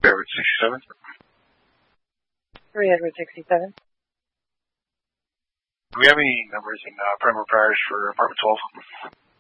Edward 67. 3 Edward 67. Do we have any numbers in Primer Parish for apartment 12?